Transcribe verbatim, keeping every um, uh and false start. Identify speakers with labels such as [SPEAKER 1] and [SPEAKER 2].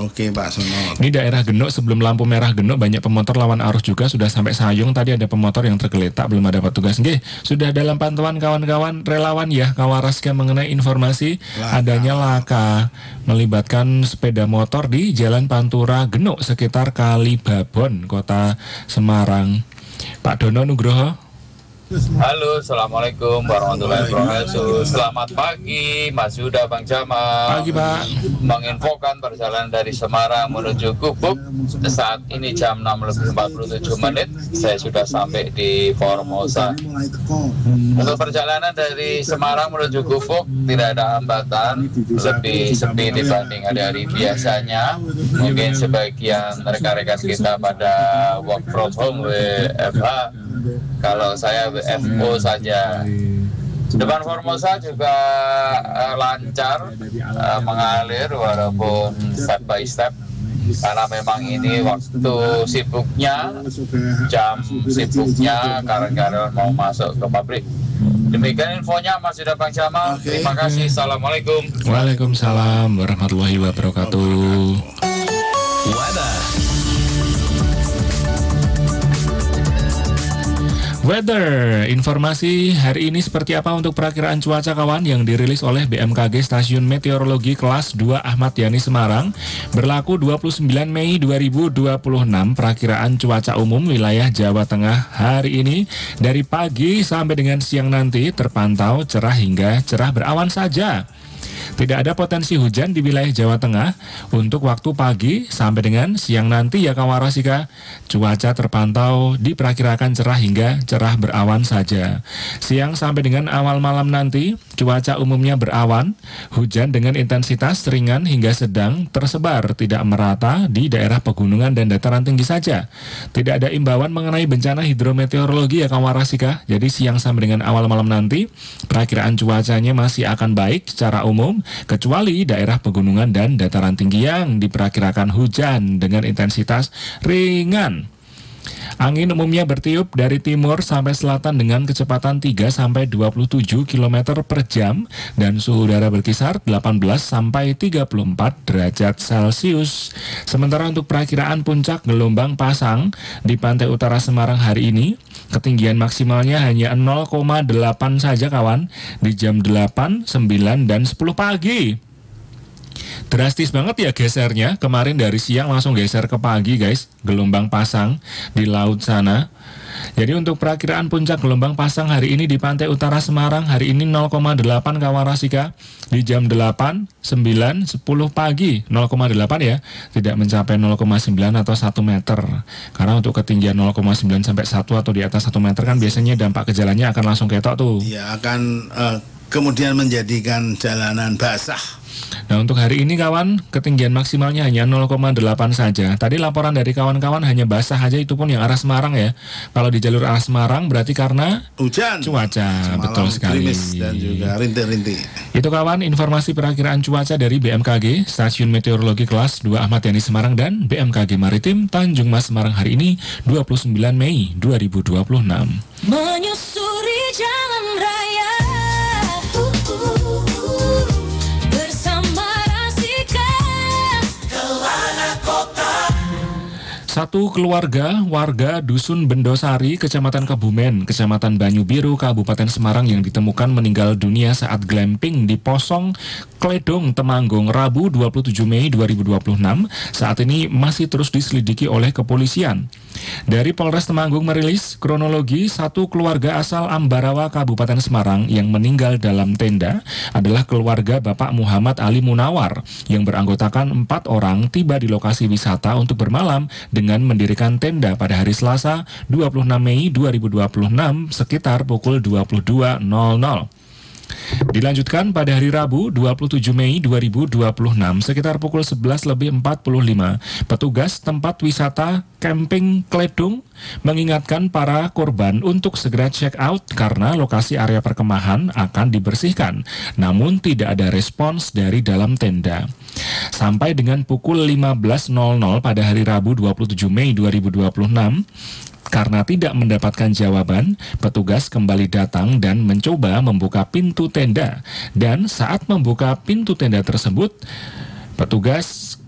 [SPEAKER 1] Oke Pak Sono.
[SPEAKER 2] Ini daerah Genuk, sebelum lampu merah Genuk banyak pemotor lawan arus juga, sudah sampai Sayung. Tadi ada pemotor yang tergeletak, belum ada petugas. Nggih, sudah dalam pantauan kawan-kawan relawan ya Kawaraska mengenai informasi laka. Adanya laka melibatkan sepeda motor di Jalan Pantura Genuk sekitar Kalibabon, Kota Semarang. Pak Dono Nugroho.
[SPEAKER 3] Halo, assalamualaikum warahmatullahi wabarakatuh. Selamat pagi, Mas Yuda, Bang Jamal.
[SPEAKER 2] Pagi Pak.
[SPEAKER 3] Menginfokan perjalanan dari Semarang menuju Gubuk. Saat ini jam enam lebih empat puluh tujuh menit. Saya sudah sampai di Formosa. Untuk perjalanan dari Semarang menuju Gubuk tidak ada hambatan, lebih sepi dibanding hari-hari biasanya. Mungkin sebagian rekan-rekan kita pada work from home W F H. Kalau saya W F O saja. Depan Formosa juga uh, lancar uh, mengalir walaupun step by step, karena memang ini waktu sibuknya, jam sibuknya karyawan mau masuk ke pabrik. Demikian infonya Mas Yuda, Bang Jamal. Okay. Terima kasih. Assalamualaikum.
[SPEAKER 2] Waalaikumsalam warahmatullahi wabarakatuh. Weather, informasi hari ini seperti apa untuk perakiraan cuaca kawan yang dirilis oleh B M K G Stasiun Meteorologi Kelas dua Ahmad Yani Semarang. Berlaku dua puluh sembilan Mei dua ribu dua puluh enam, perakiraan cuaca umum wilayah Jawa Tengah hari ini dari pagi sampai dengan siang nanti terpantau cerah hingga cerah berawan saja. Tidak ada potensi hujan di wilayah Jawa Tengah untuk waktu pagi sampai dengan siang nanti ya Kawarasika. Cuaca terpantau diperkirakan cerah hingga cerah berawan saja. Siang sampai dengan awal malam nanti, cuaca umumnya berawan, hujan dengan intensitas ringan hingga sedang tersebar, tidak merata di daerah pegunungan dan dataran tinggi saja. Tidak ada imbauan mengenai bencana hidrometeorologi ya Kawarasika. Jadi siang sampai dengan awal malam nanti, perakiraan cuacanya masih akan baik secara umum, kecuali daerah pegunungan dan dataran tinggi yang diperkirakan hujan dengan intensitas ringan. Angin umumnya bertiup dari timur sampai selatan dengan kecepatan tiga sampai dua puluh tujuh kilometer per jam dan suhu udara berkisar delapan belas sampai tiga puluh empat derajat Celcius. Sementara untuk perakiraan puncak gelombang pasang di pantai utara Semarang hari ini, ketinggian maksimalnya hanya nol koma delapan saja kawan di jam delapan, sembilan, dan sepuluh pagi. Drastis banget ya gesernya, kemarin dari siang langsung geser ke pagi guys, gelombang pasang di laut sana. Jadi untuk perakiraan puncak gelombang pasang hari ini di pantai utara Semarang hari ini nol koma delapan Kawarasika di jam delapan, sembilan, sepuluh pagi. Nol koma delapan ya, tidak mencapai nol koma sembilan atau satu meter. Karena untuk ketinggian nol koma sembilan sampai satu atau di atas satu meter kan biasanya dampak ke jalannya akan langsung ketok tuh.
[SPEAKER 1] Iya, akan uh, kemudian menjadikan jalanan basah.
[SPEAKER 2] Nah untuk hari ini kawan, ketinggian maksimalnya hanya nol koma delapan saja. Tadi laporan dari kawan-kawan hanya basah aja, itu pun yang arah Semarang ya. Kalau di jalur arah Semarang berarti karena
[SPEAKER 1] hujan,
[SPEAKER 2] cuaca,
[SPEAKER 1] semalam
[SPEAKER 2] betul sekali.
[SPEAKER 1] Dan juga rintik-rintik.
[SPEAKER 2] Itu kawan, informasi perakiraan cuaca dari B M K G Stasiun Meteorologi Kelas dua Ahmad Yani Semarang dan B M K G Maritim Tanjung Mas Semarang hari ini dua puluh sembilan Mei dua ribu dua puluh enam.
[SPEAKER 4] Menyusuri jalan raya.
[SPEAKER 2] Satu keluarga warga Dusun Bendosari, Kecamatan Kebumen, Kecamatan Banyu Biru, Kabupaten Semarang yang ditemukan meninggal dunia saat glamping di Posong Kledong, Temanggung, Rabu dua puluh tujuh Mei dua ribu dua puluh enam, saat ini masih terus diselidiki oleh kepolisian. Dari Polres Temanggung merilis kronologi satu keluarga asal Ambarawa, Kabupaten Semarang yang meninggal dalam tenda adalah keluarga Bapak Muhammad Ali Munawar yang beranggotakan empat orang tiba di lokasi wisata untuk bermalam dengan mendirikan tenda pada hari Selasa dua puluh enam Mei dua ribu dua puluh enam sekitar pukul dua puluh dua nol nol. Dilanjutkan pada hari Rabu dua puluh tujuh Mei dua ribu dua puluh enam sekitar pukul sebelas lebih empat puluh lima, petugas tempat wisata camping Kledung mengingatkan para korban untuk segera check out karena lokasi area perkemahan akan dibersihkan, namun tidak ada respons dari dalam tenda. Sampai dengan pukul lima belas nol nol pada hari Rabu dua puluh tujuh Mei dua ribu dua puluh enam, karena tidak mendapatkan jawaban, petugas kembali datang dan mencoba membuka pintu tenda. Dan saat membuka pintu tenda tersebut, petugas